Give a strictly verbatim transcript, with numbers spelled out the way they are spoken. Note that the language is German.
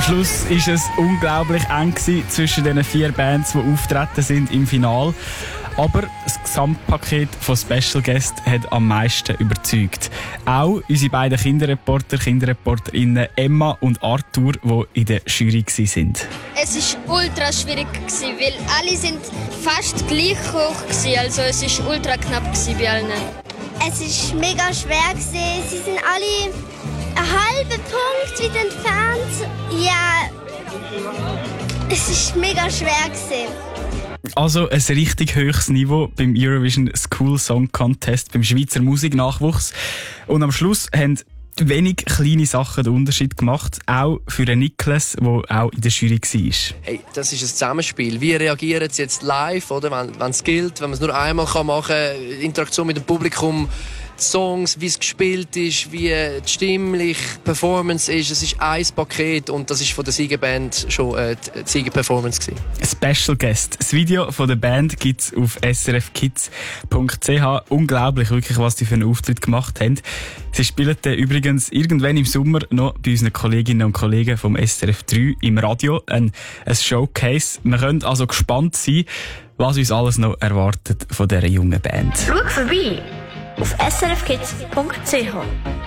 Schluss ist es unglaublich eng zwischen den vier Bands, die auftreten sind im Finale. Aber das Gesamtpaket von Special Guest hat am meisten überzeugt. Auch unsere beiden Kinderreporter, Kinderreporterinnen Emma und Arthur, die in der Jury waren. Es war ultra schwierig, weil alle sind fast gleich hoch waren. Also es war ultra knapp bei allen. Es war mega schwer. Sie sind alle einen halben Punkt weit entfernt. Ja, es war mega schwer. Also ein richtig hohes Niveau beim Eurovision School Song Contest, beim Schweizer Musiknachwuchs. Und am Schluss haben wenig kleine Sachen den Unterschied gemacht, auch für den Niklas, der auch in der Jury war. Hey, das ist ein Zusammenspiel. Wie reagieren sie jetzt live, oder? Wenn, wenn es gilt, wenn man es nur einmal machen kann, Interaktion mit dem Publikum, Songs, wie es gespielt ist, wie die stimmliche Performance ist. Es ist ein Paket und das ist von der Siegerband schon äh, die Siegerperformance gewesen. Special Guest. Das Video von der Band gibt es auf s r f kids punkt c h. Unglaublich, wirklich, was die für einen Auftritt gemacht haben. Sie spielen dann übrigens irgendwann im Sommer noch bei unseren Kolleginnen und Kollegen vom S R F drei im Radio ein, ein Showcase. Wir können also gespannt sein, was uns alles noch erwartet von dieser jungen Band. Schau vorbei auf s r f kids punkt c h.